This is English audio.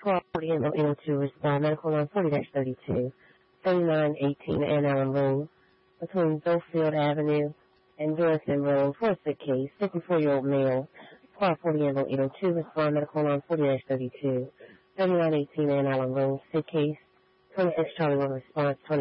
1240 and 02 respond medical line 40-32, 3918 Ann Allen Road, between Duffield Avenue and Dorrington Road for a sick case, 54-year-old male, 1240 and 802 respond medical line 40-32, 3918 Ann Allen Road, sick case, 26 Charlie 1 response, 20